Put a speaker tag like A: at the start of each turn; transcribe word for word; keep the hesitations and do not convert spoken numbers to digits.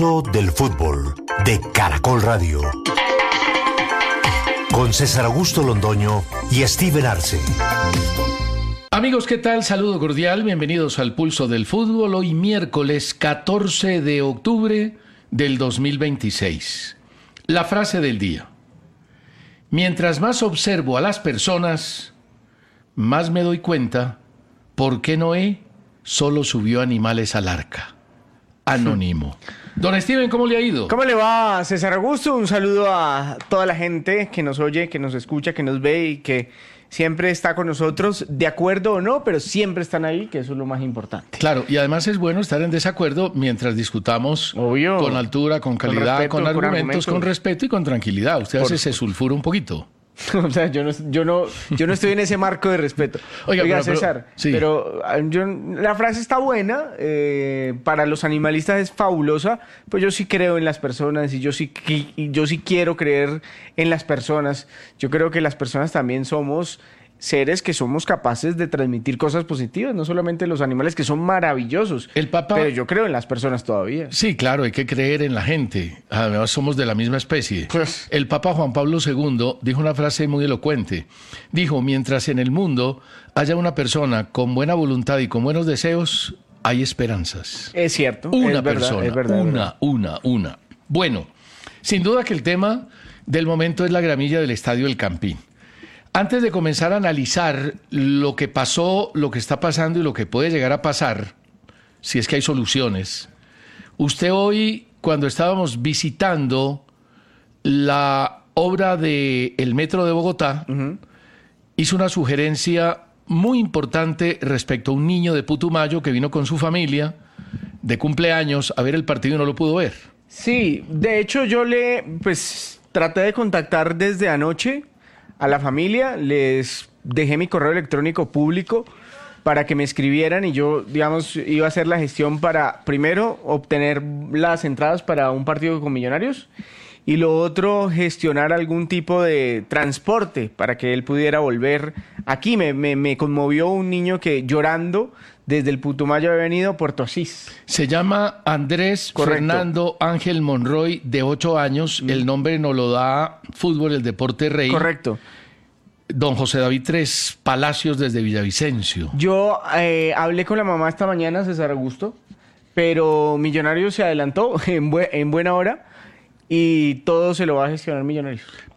A: Del fútbol de Caracol Radio con César Augusto Londoño y Steven Arce.
B: Amigos, ¿qué tal? Saludo cordial, bienvenidos al Pulso del Fútbol. Hoy miércoles catorce de octubre del dos mil veintiséis. La frase del día: mientras más observo a las personas, más me doy cuenta por qué Noé solo subió animales al arca. Anónimo. Don Steven, ¿cómo le ha ido?
C: ¿Cómo le va, César Augusto? Un saludo a toda la gente que nos oye, que nos escucha, que nos ve y que siempre está con nosotros, de acuerdo o no, pero siempre están ahí, que eso es lo más importante.
B: Claro, y además es bueno estar en desacuerdo mientras discutamos
C: Obvio.
B: Con altura, con calidad, con, respeto, con argumentos, con argumentos, con respeto y con tranquilidad. Usted a veces se sulfura un poquito.
C: O sea, yo no, yo, no, yo no estoy en ese marco de respeto. Oiga, Oiga pero, César, pero, sí. pero yo, la frase está buena, eh, para los animalistas es fabulosa, pues yo sí creo en las personas y yo sí, y yo sí quiero creer en las personas. Yo creo que las personas también somos seres que somos capaces de transmitir cosas positivas, no solamente los animales, que son maravillosos.
B: El Papa...
C: Pero yo creo en las personas todavía.
B: Sí, claro, hay que creer en la gente. Además, somos de la misma especie.
C: Pues...
B: El Papa Juan Pablo segundo dijo una frase muy elocuente. Dijo: mientras en el mundo haya una persona con buena voluntad y con buenos deseos, hay esperanzas.
C: Es cierto.
B: Una
C: es
B: persona,
C: verdad, es verdad,
B: una,
C: es verdad.
B: una, una. Bueno, sin duda que el tema del momento es la gramilla del Estadio El Campín. Antes de comenzar a analizar lo que pasó, lo que está pasando y lo que puede llegar a pasar, si es que hay soluciones, usted hoy, cuando estábamos visitando la obra del Metro de Bogotá, uh-huh. hizo una sugerencia muy importante respecto a un niño de Putumayo que vino con su familia de cumpleaños a ver el partido y no lo pudo ver.
C: Sí, de hecho yo le, pues, traté de contactar desde anoche a la familia, les dejé mi correo electrónico público para que me escribieran y yo, digamos, iba a hacer la gestión para, primero, obtener las entradas para un partido con Millonarios y lo otro, gestionar algún tipo de transporte para que él pudiera volver aquí. Me, me, me conmovió un niño que llorando desde el Putumayo había venido a Puerto Asís.
B: Se llama Andrés Correcto. Fernando Ángel Monroy, de ocho años. Mm. El nombre nos lo da Fútbol, el Deporte Rey.
C: Correcto.
B: Don José David Tres Palacios, desde Villavicencio.
C: Yo eh, hablé con la mamá esta mañana, César Augusto, pero Millonarios se adelantó en, bu- en buena hora y todo se lo va a gestionar Millonarios.